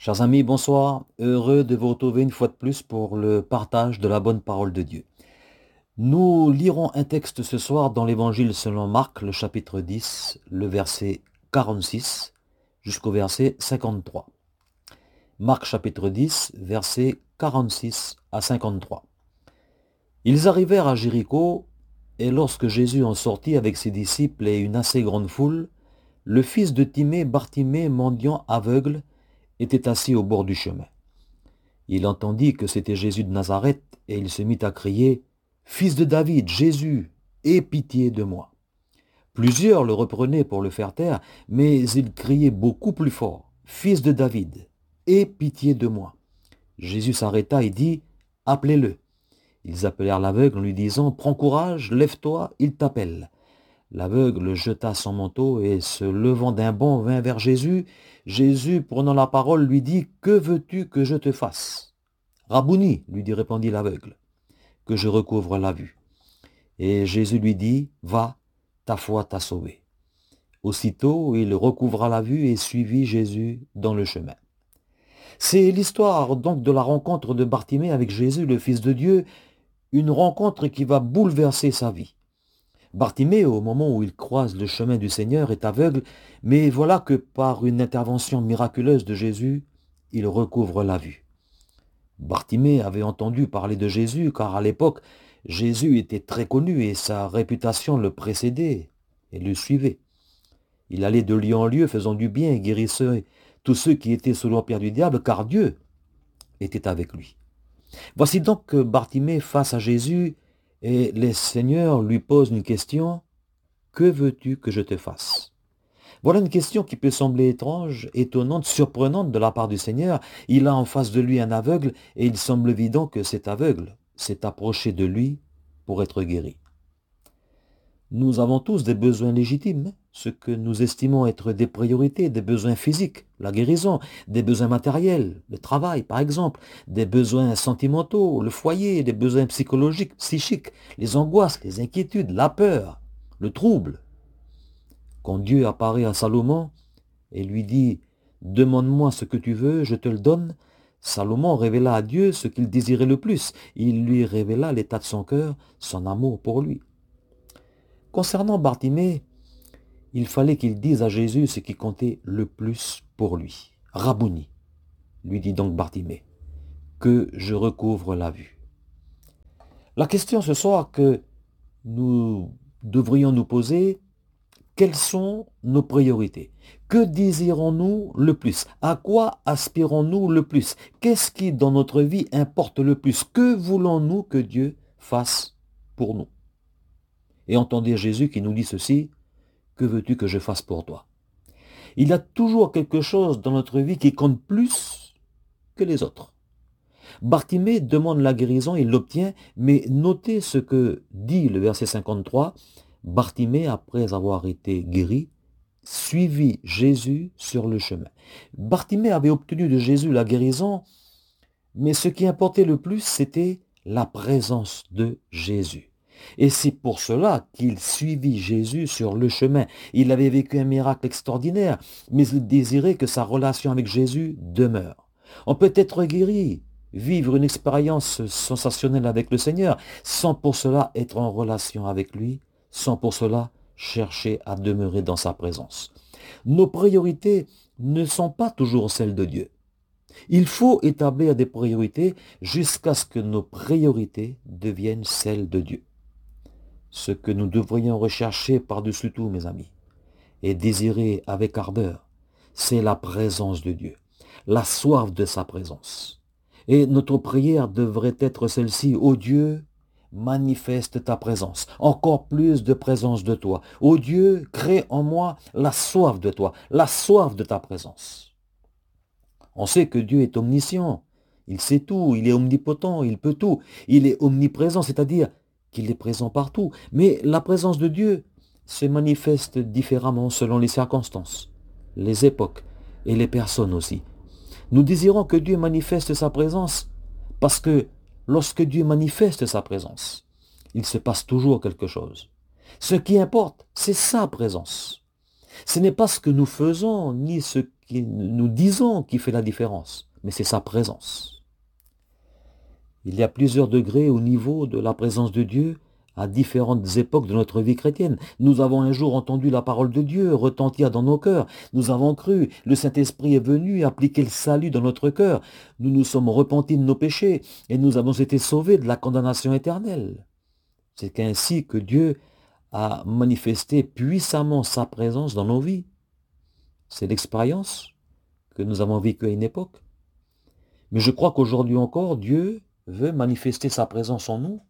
Chers amis, bonsoir. Heureux de vous retrouver une fois de plus pour le partage de la bonne parole de Dieu. Nous lirons un texte ce soir dans l'Évangile selon Marc, le chapitre 10, le verset 46 jusqu'au verset 53. Marc chapitre 10, versets 46 à 53. Ils arrivèrent à Jéricho, et lorsque Jésus en sortit avec ses disciples et une assez grande foule, le fils de Timée, Bartimée, mendiant aveugle, était assis au bord du chemin. Il entendit que c'était Jésus de Nazareth, et il se mit à crier, « Fils de David, Jésus, aie pitié de moi !» Plusieurs le reprenaient pour le faire taire, mais il criait beaucoup plus fort, « Fils de David, aie pitié de moi !» Jésus s'arrêta et dit, « Appelez-le !» Ils appelèrent l'aveugle en lui disant, « Prends courage, lève-toi, il t'appelle. » L'aveugle jeta son manteau et se levant d'un bond vint vers Jésus. Jésus, prenant la parole, lui dit, « Que veux-tu que je te fasse ?» ?»« Rabouni, lui répondit l'aveugle, « que je recouvre la vue. » Et Jésus lui dit, « Va, ta foi t'a sauvé. » Aussitôt, il recouvra la vue et suivit Jésus dans le chemin. C'est l'histoire donc de la rencontre de Bartimée avec Jésus, le Fils de Dieu, une rencontre qui va bouleverser sa vie. Bartimée, au moment où il croise le chemin du Seigneur, est aveugle, mais voilà que par une intervention miraculeuse de Jésus, il recouvre la vue. Bartimée avait entendu parler de Jésus, car à l'époque, Jésus était très connu et sa réputation le précédait et le suivait. Il allait de lieu en lieu faisant du bien et guérissait tous ceux qui étaient sous l'empire du diable, car Dieu était avec lui. Voici donc que Bartimée face à Jésus, et le Seigneur lui pose une question, « Que veux-tu que je te fasse ?» Voilà une question qui peut sembler étrange, étonnante, surprenante de la part du Seigneur. Il a en face de lui un aveugle et il semble évident que cet aveugle s'est approché de lui pour être guéri. Nous avons tous des besoins légitimes, ce que nous estimons être des priorités, des besoins physiques, la guérison, des besoins matériels, le travail par exemple, des besoins sentimentaux, le foyer, des besoins psychologiques, psychiques, les angoisses, les inquiétudes, la peur, le trouble. Quand Dieu apparaît à Salomon et lui dit « Demande-moi ce que tu veux, je te le donne », Salomon révéla à Dieu ce qu'il désirait le plus. Il lui révéla l'état de son cœur, son amour pour lui. Concernant Bartimée, il fallait qu'il dise à Jésus ce qui comptait le plus pour lui. « Rabouni », lui dit donc Bartimée, « que je recouvre la vue. » La question ce soir que nous devrions nous poser, quelles sont nos priorités? Que désirons-nous le plus? À quoi aspirons-nous le plus? Qu'est-ce qui dans notre vie importe le plus? Que voulons-nous que Dieu fasse pour nous? Et entendez Jésus qui nous dit ceci, « Que veux-tu que je fasse pour toi ?» Il y a toujours quelque chose dans notre vie qui compte plus que les autres. Bartimée demande la guérison, il l'obtient, mais notez ce que dit le verset 53, Bartimée, après avoir été guéri, suivit Jésus sur le chemin. Bartimée avait obtenu de Jésus la guérison, mais ce qui importait le plus, c'était la présence de Jésus. Et c'est pour cela qu'il suivit Jésus sur le chemin. Il avait vécu un miracle extraordinaire, mais il désirait que sa relation avec Jésus demeure. On peut être guéri, vivre une expérience sensationnelle avec le Seigneur, sans pour cela être en relation avec lui, sans pour cela chercher à demeurer dans sa présence. Nos priorités ne sont pas toujours celles de Dieu. Il faut établir des priorités jusqu'à ce que nos priorités deviennent celles de Dieu. Ce que nous devrions rechercher par-dessus tout, mes amis, et désirer avec ardeur, c'est la présence de Dieu, la soif de sa présence. Et notre prière devrait être celle-ci, « Ô Dieu, manifeste ta présence, encore plus de présence de toi. Ô Dieu, crée en moi la soif de toi, la soif de ta présence. » On sait que Dieu est omniscient, il sait tout, il est omnipotent, il peut tout, il est omniprésent, c'est-à-dire qu'il est présent partout. Mais la présence de Dieu se manifeste différemment selon les circonstances, les époques et les personnes aussi. Nous désirons que Dieu manifeste sa présence parce que lorsque Dieu manifeste sa présence, il se passe toujours quelque chose. Ce qui importe, c'est sa présence. Ce n'est pas ce que nous faisons, ni ce nous disons qui fait la différence, mais c'est sa présence. Il y a plusieurs degrés au niveau de la présence de Dieu à différentes époques de notre vie chrétienne. Nous avons un jour entendu la parole de Dieu retentir dans nos cœurs. Nous avons cru, le Saint-Esprit est venu appliquer le salut dans notre cœur. Nous nous sommes repentis de nos péchés et nous avons été sauvés de la condamnation éternelle. C'est ainsi que Dieu a manifesté puissamment sa présence dans nos vies. C'est l'expérience que nous avons vécue à une époque. Mais je crois qu'aujourd'hui encore, Dieu veut manifester sa présence en nous,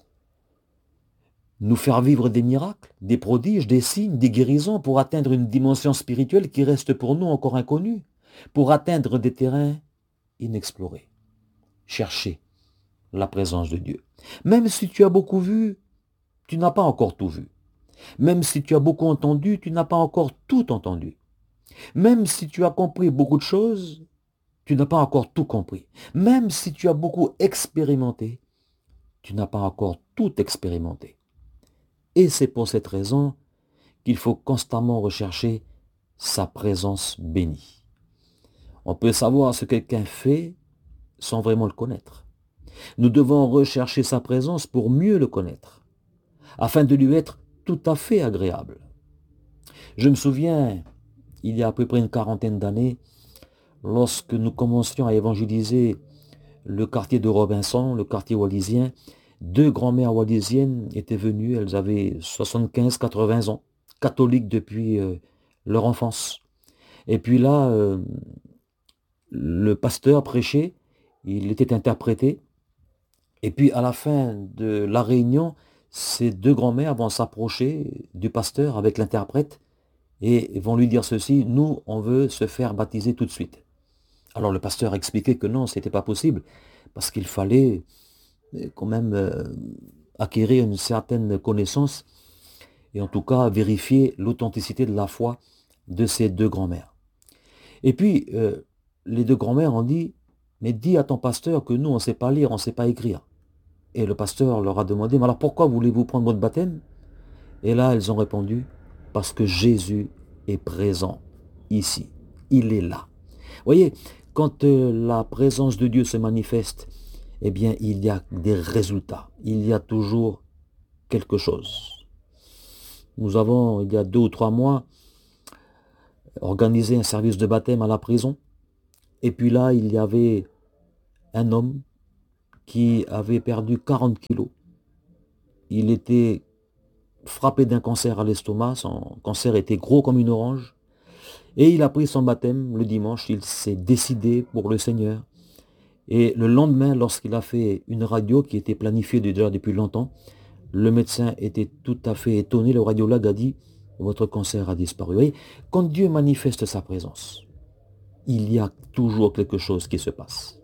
nous faire vivre des miracles, des prodiges, des signes, des guérisons pour atteindre une dimension spirituelle qui reste pour nous encore inconnue, pour atteindre des terrains inexplorés. Chercher la présence de Dieu. Même si tu as beaucoup vu, tu n'as pas encore tout vu. Même si tu as beaucoup entendu, tu n'as pas encore tout entendu. Même si tu as compris beaucoup de choses, tu n'as pas encore tout compris. Même si tu as beaucoup expérimenté, tu n'as pas encore tout expérimenté. Et c'est pour cette raison qu'il faut constamment rechercher sa présence bénie. On peut savoir ce que quelqu'un fait sans vraiment le connaître. Nous devons rechercher sa présence pour mieux le connaître, afin de lui être tout à fait agréable. Je me souviens, il y a à peu près une quarantaine d'années, lorsque nous commencions à évangéliser le quartier de Robinson, le quartier wallisien, 2 grand-mères wallisiennes étaient venues, elles avaient 75-80 ans, catholiques depuis leur enfance. Et puis là, le pasteur prêchait, il était interprété, et puis à la fin de la réunion, ces 2 grand-mères vont s'approcher du pasteur avec l'interprète et vont lui dire ceci: nous, on veut se faire baptiser tout de suite. Alors le pasteur a expliqué que non, ce n'était pas possible, parce qu'il fallait quand même acquérir une certaine connaissance et en tout cas vérifier l'authenticité de la foi de ces 2 grand-mères. Et puis les 2 grand-mères ont dit: mais dis à ton pasteur que nous on ne sait pas lire, on ne sait pas écrire. Et le pasteur leur a demandé: mais alors pourquoi voulez-vous prendre votre baptême? Et là elles ont répondu: parce que Jésus est présent ici, il est là. Vous voyez, quand la présence de Dieu se manifeste, eh bien, il y a des résultats. Il y a toujours quelque chose. Nous avons, il y a 2 ou 3 mois, organisé un service de baptême à la prison. Et puis là, il y avait un homme qui avait perdu 40 kilos. Il était frappé d'un cancer à l'estomac. Son cancer était gros comme une orange. Et il a pris son baptême le dimanche. Il s'est décidé pour le Seigneur. Et le lendemain, lorsqu'il a fait une radio qui était planifiée déjà depuis longtemps, le médecin était tout à fait étonné. Le radiologue a dit: votre cancer a disparu. Vous voyez, quand Dieu manifeste sa présence, il y a toujours quelque chose qui se passe.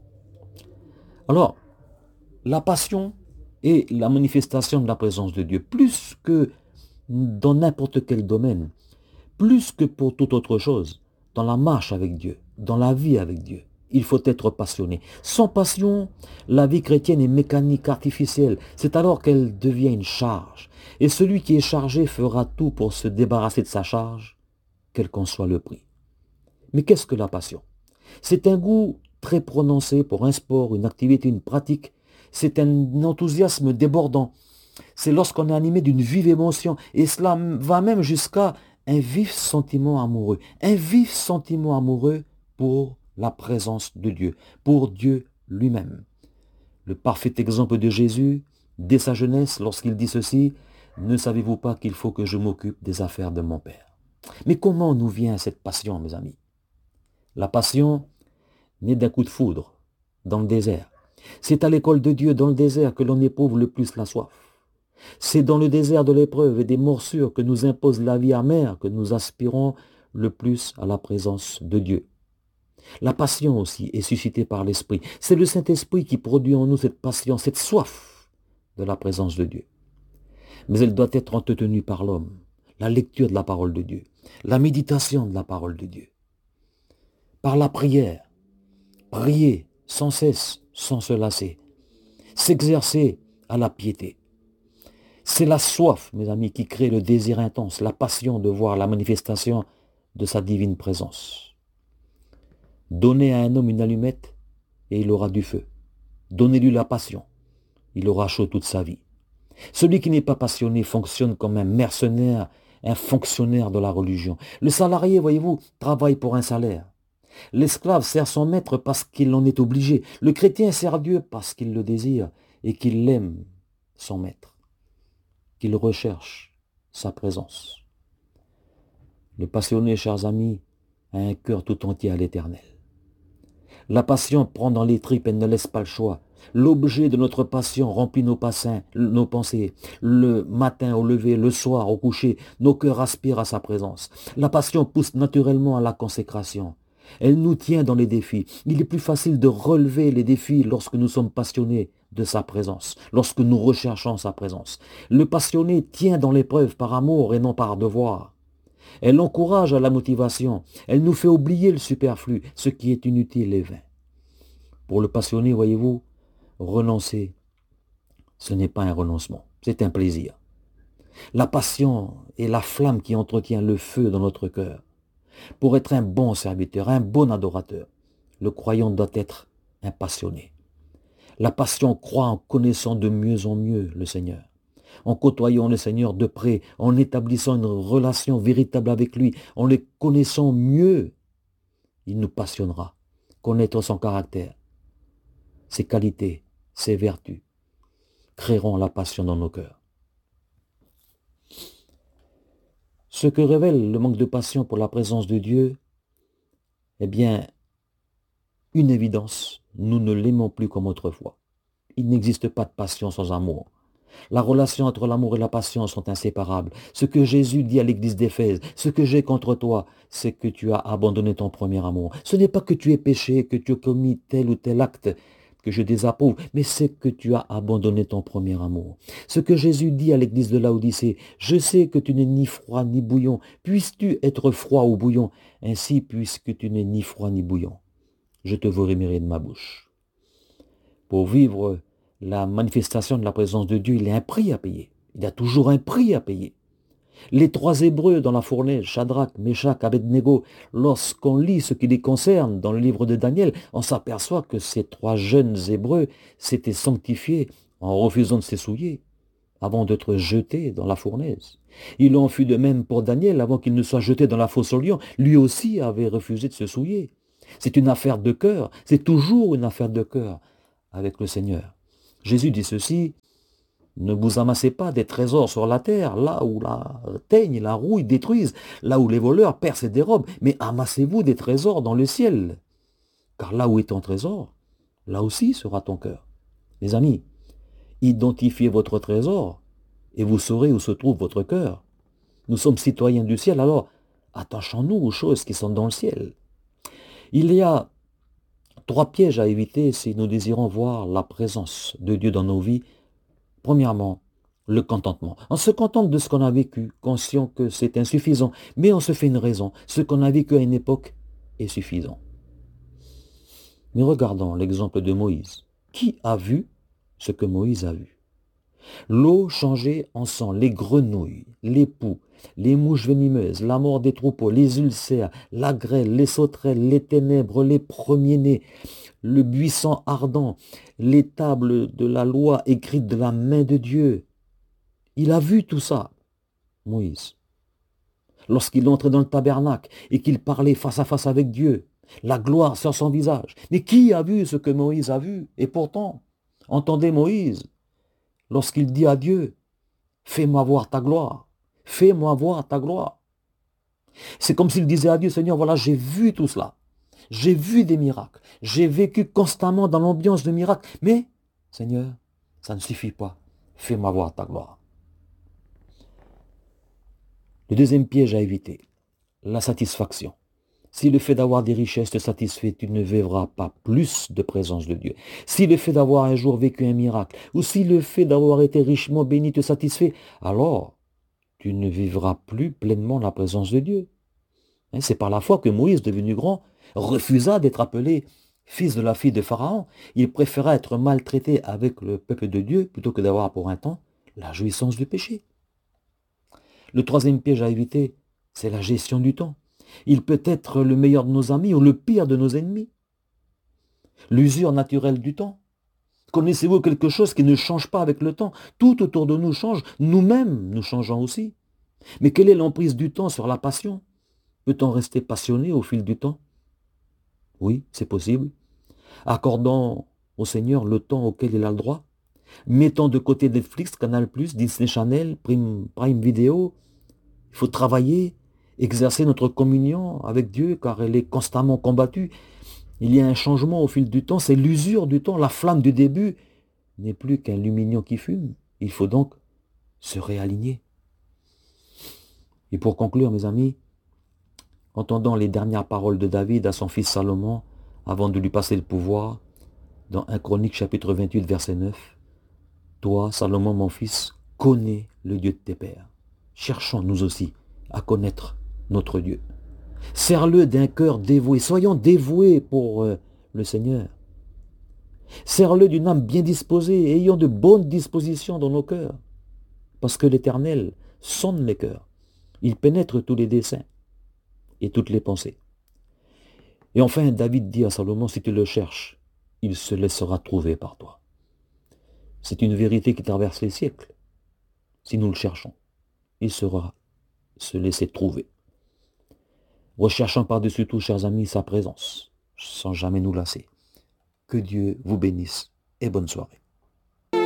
Alors, la passion est la manifestation de la présence de Dieu, plus que dans n'importe quel domaine, plus que pour toute autre chose, dans la marche avec Dieu, dans la vie avec Dieu. Il faut être passionné. Sans passion, la vie chrétienne est mécanique, artificielle. C'est alors qu'elle devient une charge. Et celui qui est chargé fera tout pour se débarrasser de sa charge, quel qu'en soit le prix. Mais qu'est-ce que la passion? C'est un goût très prononcé pour un sport, une activité, une pratique. C'est un enthousiasme débordant. C'est lorsqu'on est animé d'une vive émotion. Et cela va même jusqu'à un vif sentiment amoureux. Un vif sentiment amoureux pour la présence de Dieu, pour Dieu lui-même. Le parfait exemple de Jésus, dès sa jeunesse, lorsqu'il dit ceci: ne savez-vous pas qu'il faut que je m'occupe des affaires de mon Père? Mais comment nous vient cette passion, mes amis? La passion naît d'un coup de foudre dans le désert. C'est à l'école de Dieu, dans le désert, que l'on éprouve le plus la soif. C'est dans le désert de l'épreuve et des morsures que nous impose la vie amère que nous aspirons le plus à la présence de Dieu. La passion aussi est suscitée par l'Esprit. C'est le Saint-Esprit qui produit en nous cette passion, cette soif de la présence de Dieu. Mais elle doit être entretenue par l'homme. La lecture de la parole de Dieu, la méditation de la parole de Dieu. Par la prière, prier sans cesse, sans se lasser. S'exercer à la piété. C'est la soif, mes amis, qui crée le désir intense, la passion de voir la manifestation de sa divine présence. Donnez à un homme une allumette et il aura du feu. Donnez-lui la passion, il aura chaud toute sa vie. Celui qui n'est pas passionné fonctionne comme un mercenaire, un fonctionnaire de la religion. Le salarié, voyez-vous, travaille pour un salaire. L'esclave sert son maître parce qu'il en est obligé. Le chrétien sert Dieu parce qu'il le désire et qu'il aime son maître, qu'il recherche sa présence. Le passionné, chers amis, a un cœur tout entier à l'Éternel. La passion prend dans les tripes et ne laisse pas le choix. L'objet de notre passion remplit nos pensées. Le matin au lever, le soir au coucher, nos cœurs aspirent à sa présence. La passion pousse naturellement à la consécration. Elle nous tient dans les défis. Il est plus facile de relever les défis lorsque nous sommes passionnés de sa présence, lorsque nous recherchons sa présence. Le passionné tient dans l'épreuve par amour et non par devoir. Elle encourage à la motivation. Elle nous fait oublier le superflu, ce qui est inutile et vain. Pour le passionné, voyez-vous, renoncer, ce n'est pas un renoncement, c'est un plaisir. La passion est la flamme qui entretient le feu dans notre cœur. Pour être un bon serviteur, un bon adorateur, le croyant doit être un passionné. La passion croît en connaissant de mieux en mieux le Seigneur, en côtoyant le Seigneur de près, en établissant une relation véritable avec lui, en le connaissant mieux. Il nous passionnera. Connaître son caractère, ses qualités, ses vertus, créeront la passion dans nos cœurs. Ce que révèle le manque de passion pour la présence de Dieu, eh bien, une évidence, nous ne l'aimons plus comme autrefois. Il n'existe pas de passion sans amour. La relation entre l'amour et la passion sont inséparables. Ce que Jésus dit à l'église d'Éphèse, ce que j'ai contre toi, c'est que tu as abandonné ton premier amour. Ce n'est pas que tu aies péché, que tu as commis tel ou tel acte que je désapprouve, mais c'est que tu as abandonné ton premier amour. Ce que Jésus dit à l'église de Laodicée, je sais que tu n'es ni froid ni bouillon. Puisses-tu être froid ou bouillon? Ainsi, puisque tu n'es ni froid ni bouillon, je te vomirai de ma bouche. Pour vivre la manifestation de la présence de Dieu, il y a un prix à payer. Il y a toujours un prix à payer. Les trois Hébreux dans la fournaise, Shadrach, Meshach, Abednego, lorsqu'on lit ce qui les concerne dans le livre de Daniel, on s'aperçoit que ces trois jeunes Hébreux s'étaient sanctifiés en refusant de se souiller avant d'être jetés dans la fournaise. Il en fut de même pour Daniel avant qu'il ne soit jeté dans la fosse aux lions. Lui aussi avait refusé de se souiller. C'est une affaire de cœur, c'est toujours une affaire de cœur avec le Seigneur. Jésus dit ceci, ne vous amassez pas des trésors sur la terre, là où la teigne et la rouille détruisent, là où les voleurs percent et dérobent, mais amassez-vous des trésors dans le ciel. Car là où est ton trésor, là aussi sera ton cœur. Les amis, identifiez votre trésor et vous saurez où se trouve votre cœur. Nous sommes citoyens du ciel, alors attachons-nous aux choses qui sont dans le ciel. Il y a 3 pièges à éviter si nous désirons voir la présence de Dieu dans nos vies. Premièrement, le contentement. On se contente de ce qu'on a vécu, conscient que c'est insuffisant, mais on se fait une raison. Ce qu'on a vécu à une époque est suffisant. Mais regardons l'exemple de Moïse. Qui a vu ce que Moïse a vu? L'eau changée en sang, les grenouilles, les poux, les mouches venimeuses, la mort des troupeaux, les ulcères, la grêle, les sauterelles, les ténèbres, les premiers-nés, le buisson ardent, les tables de la loi écrites de la main de Dieu. Il a vu tout ça, Moïse. Lorsqu'il entrait dans le tabernacle et qu'il parlait face à face avec Dieu, la gloire sur son visage. Mais qui a vu ce que Moïse a vu? Et pourtant, entendez Moïse, lorsqu'il dit à Dieu, fais-moi voir ta gloire, fais-moi voir ta gloire. C'est comme s'il disait à Dieu, Seigneur, voilà, j'ai vu tout cela. J'ai vu des miracles. J'ai vécu constamment dans l'ambiance de miracles. Mais, Seigneur, ça ne suffit pas. Fais-moi voir ta gloire. Le deuxième piège à éviter, la satisfaction. Si le fait d'avoir des richesses te satisfait, tu ne vivras pas plus de présence de Dieu. Si le fait d'avoir un jour vécu un miracle, ou si le fait d'avoir été richement béni te satisfait, alors tu ne vivras plus pleinement la présence de Dieu. C'est par la foi que Moïse, devenu grand, refusa d'être appelé fils de la fille de Pharaon. Il préféra être maltraité avec le peuple de Dieu plutôt que d'avoir pour un temps la jouissance du péché. Le troisième piège à éviter, c'est la gestion du temps. Il peut être le meilleur de nos amis ou le pire de nos ennemis. L'usure naturelle du temps. Connaissez-vous quelque chose qui ne change pas avec le temps? Tout autour de nous change, nous-mêmes nous changeons aussi. Mais quelle est l'emprise du temps sur la passion? Peut-on rester passionné au fil du temps? Oui, c'est possible. Accordons au Seigneur le temps auquel il a le droit. Mettons de côté Netflix, Canal+, Disney Channel, Prime Video. Il faut travailler, exercer notre communion avec Dieu car elle est constamment combattue. Il y a un changement au fil du temps, c'est l'usure du temps, la flamme du début n'est plus qu'un lumignon qui fume. Il faut donc se réaligner. Et pour conclure, mes amis, entendons les dernières paroles de David à son fils Salomon avant de lui passer le pouvoir, dans 1 Chronique chapitre 28, verset 9. Toi, Salomon, mon fils, connais le Dieu de tes pères. Cherchons nous aussi à connaître notre Dieu. Serre-le d'un cœur dévoué. Soyons dévoués pour le Seigneur. Serre-le d'une âme bien disposée et ayons de bonnes dispositions dans nos cœurs. Parce que l'Éternel sonde les cœurs. Il pénètre tous les desseins et toutes les pensées. Et enfin, David dit à Salomon, si tu le cherches, il se laissera trouver par toi. C'est une vérité qui traverse les siècles. Si nous le cherchons, il saura se laisser trouver. Recherchons par-dessus tout, chers amis, sa présence, sans jamais nous lasser. Que Dieu vous bénisse et bonne soirée.